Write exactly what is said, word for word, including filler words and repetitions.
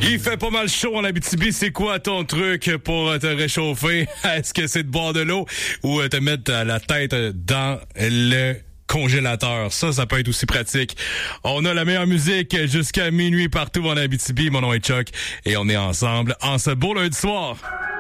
Il fait pas mal chaud en Abitibi. C'est quoi ton truc pour te réchauffer? Est-ce que c'est de boire de l'eau ou te mettre la tête dans le congélateur? Ça, ça peut être aussi pratique. On a la meilleure musique jusqu'à minuit partout en Abitibi. Mon nom est Chuck et on est ensemble en ce beau lundi soir.